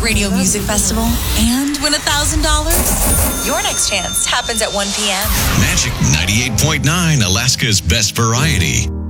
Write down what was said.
Radio Music Festival and win $1,000? Your next chance happens at 1 p.m. Magic 98.9, Alaska's best variety.